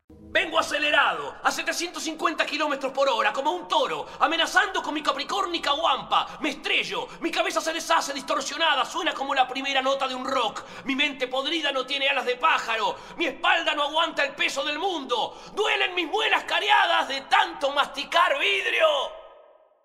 Vengo acelerado, a 750 kilómetros por hora, como un toro, amenazando con mi capricornica guampa. Me estrello, mi cabeza se deshace distorsionada, suena como la primera nota de un rock. Mi mente podrida no tiene alas de pájaro, mi espalda no aguanta el peso del mundo. Duelen mis muelas cariadas de tanto masticar vidrio.